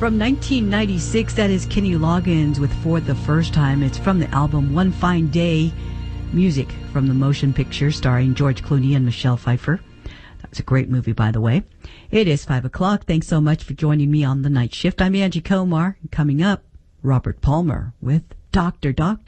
from 1996. That is Kenny Loggins with For the First Time. It's from the album One Fine Day. Music from the motion picture starring George Clooney and Michelle Pfeiffer. That was a great movie, by the way. It is 5 o'clock. Thanks so much for joining me on the night shift. I'm Angie Komar. Coming up, Robert Palmer with Dr. Doctor.